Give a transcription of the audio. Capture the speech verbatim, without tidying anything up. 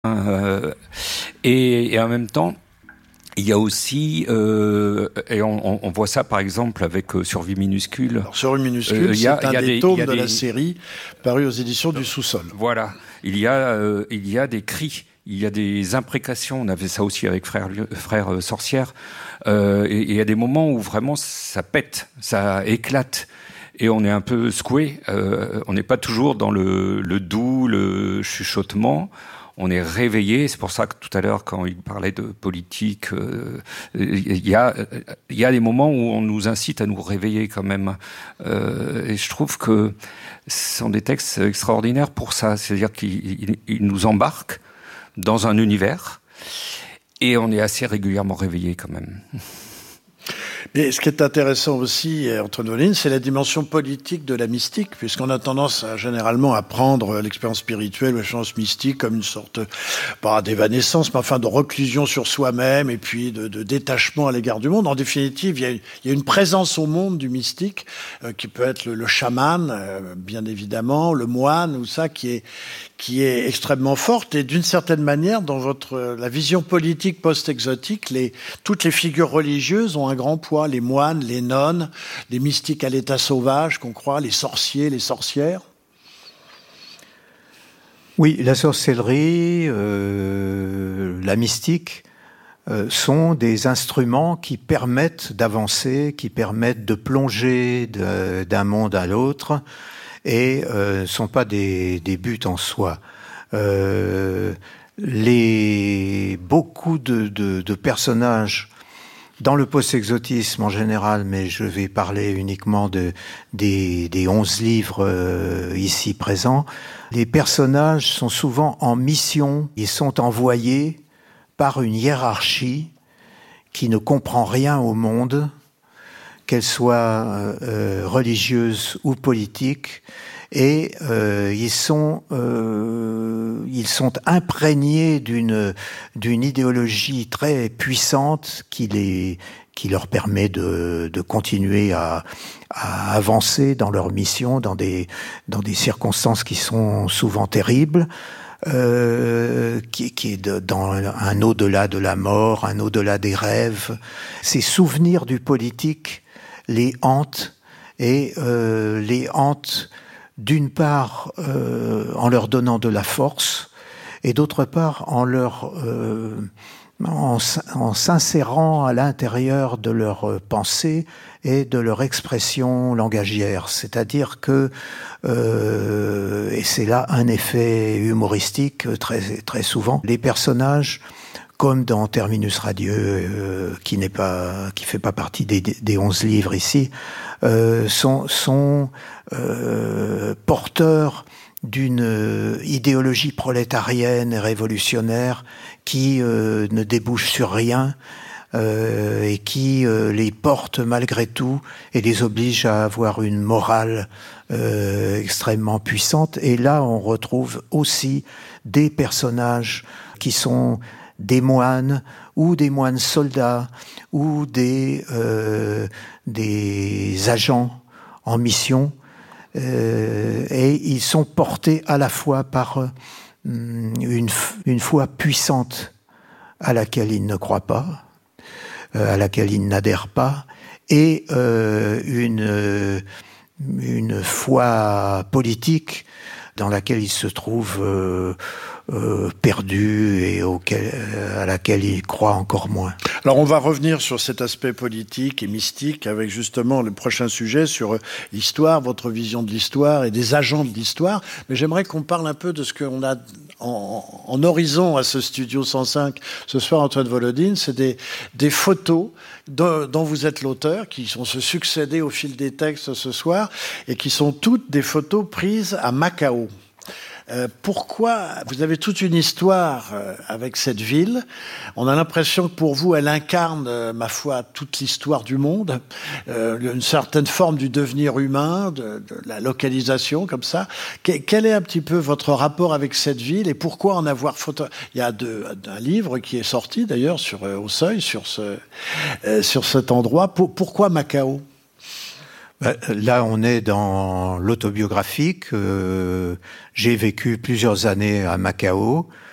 Euh, et, et en même temps, il y a aussi, euh, et on, on voit ça par exemple avec euh, Survie minuscule. Alors, Survie minuscule, euh, c'est a, un des, des tomes de des... la série paru aux éditions du Sous-sol. Voilà, il y a, euh, il y a des cris, il y a des imprécations. On avait ça aussi avec Frère, Frère euh, Sorcière. Euh, et il y a des moments où vraiment ça pète, ça éclate. Et on est un peu secoué. Euh, on n'est pas toujours dans le, le doux, le chuchotement. On est réveillé. C'est pour ça que tout à l'heure, quand il parlait de politique, euh, il y a, il y a des moments où on nous incite à nous réveiller quand même. Euh, et je trouve que ce sont des textes extraordinaires pour ça. C'est-à-dire qu'ils ils nous embarquent dans un univers et on est assez régulièrement réveillé quand même. Mais ce qui est intéressant aussi, Antoine Vollin, c'est la dimension politique de la mystique, puisqu'on a tendance à, généralement à prendre l'expérience spirituelle ou l'expérience mystique comme une sorte, pas d'évanescence, mais enfin de reclusion sur soi-même et puis de, de détachement à l'égard du monde. En définitive, il y a, il y a une présence au monde du mystique euh, qui peut être le, le chaman, euh, bien évidemment, le moine, ou ça qui est qui est extrêmement forte. Et d'une certaine manière, dans votre la vision politique post-exotique, les, toutes les figures religieuses ont un grand poids. Les moines, les nonnes, les mystiques à l'état sauvage qu'on croit, les sorciers, les sorcières. Oui, la sorcellerie, euh, la mystique euh, sont des instruments qui permettent d'avancer, qui permettent de plonger de, d'un monde à l'autre, et euh, ne sont pas des, des buts en soi. Euh, les, beaucoup de, de, de personnages dans le post-exotisme en général, mais je vais parler uniquement de, des, des onze livres euh, ici présents, les personnages sont souvent en mission, ils sont envoyés par une hiérarchie qui ne comprend rien au monde, qu'elle soit euh, religieuse ou politique, et euh, ils sont euh, ils sont imprégnés d'une d'une idéologie très puissante qui les qui leur permet de de continuer à à avancer dans leur mission dans des dans des circonstances qui sont souvent terribles. Euh, qui, qui est de, dans un au-delà de la mort, un au-delà des rêves. Ces souvenirs du politique les hantent, et euh, les hantent d'une part euh, en leur donnant de la force, et d'autre part en leur euh, en, en s'insérant à l'intérieur de leur pensée et de leur expression langagière. C'est-à-dire que, euh, et c'est là un effet humoristique très, très souvent, les personnages, comme dans Terminus Radieux, euh, qui n'est pas, qui fait pas partie des, des onze livres ici, euh, sont, sont euh, porteurs d'une idéologie prolétarienne et révolutionnaire qui euh, ne débouche sur rien, euh, et qui euh, les porte malgré tout et les oblige à avoir une morale euh, extrêmement puissante. Et là, on retrouve aussi des personnages qui sont des moines ou des moines soldats ou des euh, des agents en mission, euh, et ils sont portés à la fois par euh, une une foi puissante à laquelle ils ne croient pas, euh, à laquelle ils n'adhèrent pas, et euh, une euh, une foi politique dans laquelle ils se trouvent euh, euh, perdus et auquel, à laquelle ils croient encore moins. Alors on va revenir sur cet aspect politique et mystique avec justement le prochain sujet sur l'histoire, votre vision de l'histoire et des agents de l'histoire. Mais j'aimerais qu'on parle un peu de ce qu'on a en, en horizon à ce Studio cent cinq ce soir, Antoine Volodine. C'est des, des photos de, dont vous êtes l'auteur, qui sont se succéder au fil des textes ce soir, et qui sont toutes des photos prises à Macao. Euh, pourquoi vous avez toute une histoire euh, avec cette ville. On a l'impression que pour vous, elle incarne, euh, ma foi, toute l'histoire du monde, euh, une certaine forme du devenir humain, de, de la localisation, comme ça. Que, quel est un petit peu votre rapport avec cette ville et pourquoi en avoir photo? Il y a de, un livre qui est sorti d'ailleurs sur euh, au Seuil, sur ce euh, sur cet endroit. Pour, pourquoi Macao? Là, on est dans l'autobiographique. Euh, j'ai vécu plusieurs années à Macao.